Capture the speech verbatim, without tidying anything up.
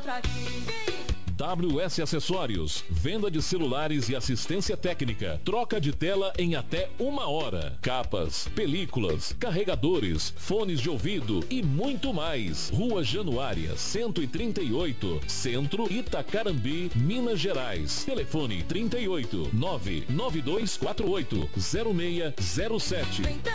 pra ti. W S Acessórios, venda de celulares e assistência técnica, troca de tela em até uma hora, capas, películas, carregadores, fones de ouvido e muito mais. Rua Januária, cento e trinta e oito, Centro, Itacarambi, Minas Gerais. Telefone trinta e oito, nove nove dois quatro oito, zero seis zero sete.